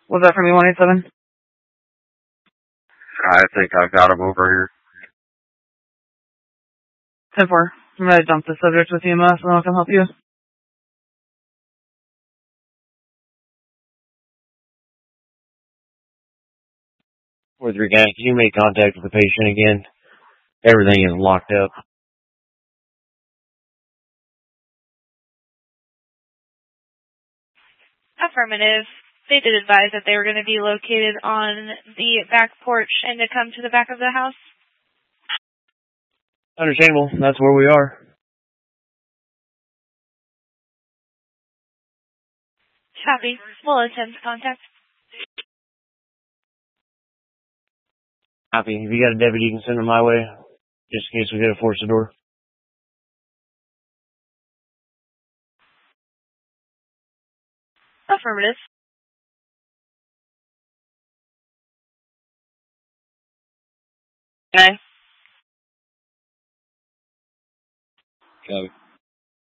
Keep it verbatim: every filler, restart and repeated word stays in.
Was that from E one eight seven? I think I've got him over here. ten four. I'm going to dump the subject with E M S and I'll come help you. four three guys, can you make contact with the patient again? Everything is locked up. Affirmative. They did advise that they were going to be located on the back porch and to come to the back of the house. Understandable. That's where we are. Copy. We'll attempt contact. Copy. If you got a deputy, you can send them my way, just in case we got to force the door. Affirmative. Okay. Copy.